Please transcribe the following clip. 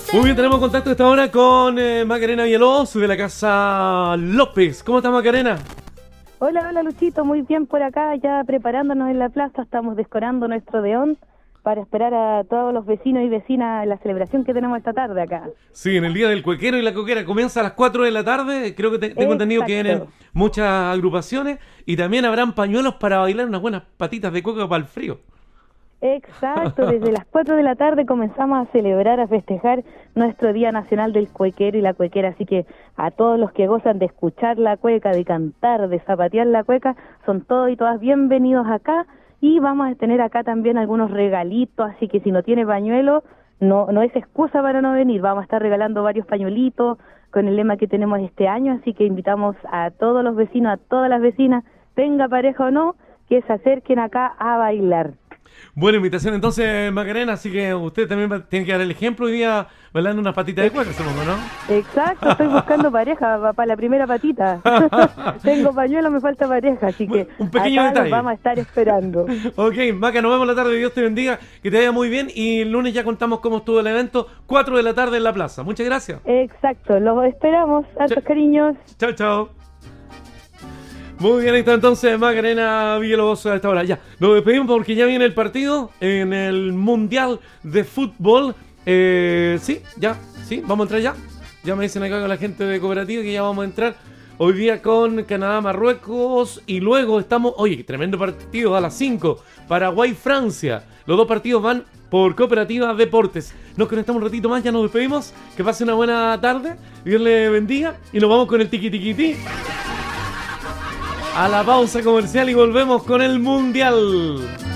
Muy bien, tenemos contacto esta hora con Macarena Villalobos de la Casa López. ¿Cómo está, Macarena? Hola, hola Luchito, muy bien por acá, ya preparándonos en la plaza, estamos decorando nuestro deón para esperar a todos los vecinos y vecinas en la celebración que tenemos esta tarde acá. Sí, en el Día del Cuequero y la Coquera comienza a las 4 de la tarde, creo que tengo entendido que vienen muchas agrupaciones y también habrán pañuelos para bailar unas buenas patitas de coca para el frío. Exacto, desde las 4 de la tarde comenzamos a celebrar, a festejar nuestro Día Nacional del Cuequero y la Cuequera, así que a todos los que gozan de escuchar la cueca, de cantar, de zapatear la cueca, son todos y todas bienvenidos acá y vamos a tener acá también algunos regalitos, así que si no tiene pañuelo, no es excusa para no venir, vamos a estar regalando varios pañuelitos con el lema que tenemos este año, así que invitamos a todos los vecinos, a todas las vecinas, tenga pareja o no, que se acerquen acá a bailar. Buena invitación entonces, Macarena, así que usted también tiene que dar el ejemplo hoy día bailando una patita de cueca, supongo, ¿no? Exacto, estoy buscando pareja para la primera patita. Tengo pañuelo, me falta pareja, así que un pequeño acá detalle. Los vamos a estar esperando. Ok, Maca, nos vemos la tarde, Dios te bendiga, que te vaya muy bien y el lunes ya contamos cómo estuvo el evento, 4 de la tarde en la plaza. Muchas gracias. Exacto, los esperamos, hartos cariños. Chao, chao. Muy bien, ahí está entonces Macarena Villalobos a esta hora. Ya, nos despedimos porque ya viene el partido en el Mundial de Fútbol. Sí, vamos a entrar ya. Ya me dicen acá con la gente de Cooperativa que ya vamos a entrar hoy día con Canadá, Marruecos y luego estamos, oye, tremendo partido a las 5, Paraguay-Francia. Los dos partidos van por Cooperativa Deportes. Nos conectamos un ratito más, ya nos despedimos. Que pase una buena tarde, Dios le bendiga y nos vamos con el tiqui-tiqui-ti. A la pausa comercial y volvemos con el Mundial.